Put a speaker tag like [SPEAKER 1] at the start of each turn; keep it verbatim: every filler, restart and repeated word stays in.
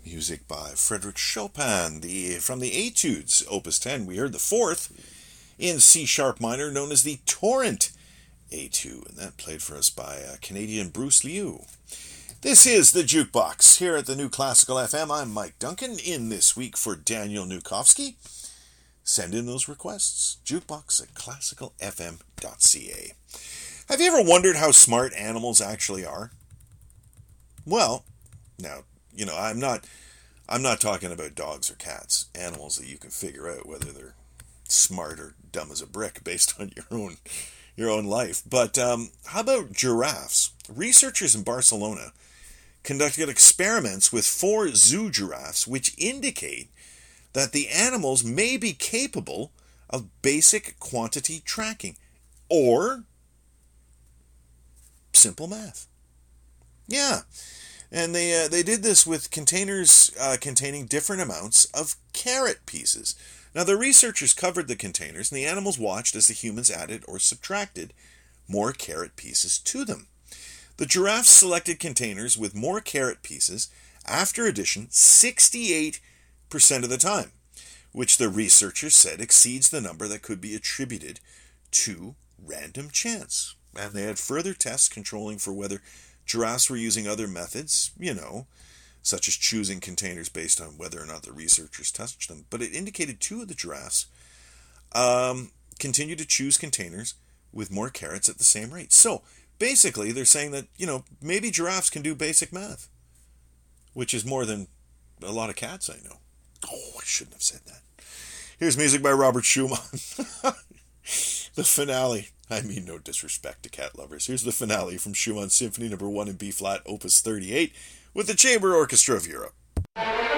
[SPEAKER 1] Music by Frédéric Chopin, the from the Etudes, Opus ten. We heard the fourth in C sharp minor, known as the Torrent Etude, and that played for us by uh, Canadian Bruce Liu. This is the Jukebox here at the New Classical F M. I'm Mike Duncan, in this week for Daniel Newkowski. Send in those requests. Jukebox at classical f m dot c a. Have you ever wondered how smart animals actually are? Well, now, you know, I'm not I'm not talking about dogs or cats, animals that you can figure out whether they're smart or dumb as a brick based on your own your own life. But um, how about giraffes? Researchers in Barcelona conducted experiments with four zoo giraffes which indicate that the animals may be capable of basic quantity tracking or simple math. Yeah. And they uh, they did this with containers uh, containing different amounts of carrot pieces. Now, the researchers covered the containers, and the animals watched as the humans added or subtracted more carrot pieces to them. The giraffes selected containers with more carrot pieces after addition sixty-eight percent of the time, which the researchers said exceeds the number that could be attributed to random chance. And they had further tests controlling for whether giraffes were using other methods, you know, such as choosing containers based on whether or not the researchers touched them. But it indicated two of the giraffes um, continued to choose containers with more carrots at the same rate. So, basically, they're saying that, you know, maybe giraffes can do basic math, which is more than a lot of cats I know. Oh, I shouldn't have said that. Here's music by Robert Schumann. The finale. I mean, no disrespect to cat lovers. Here's the finale from Schumann's Symphony Number one in B-flat, Opus thirty-eight, with the Chamber Orchestra of Europe.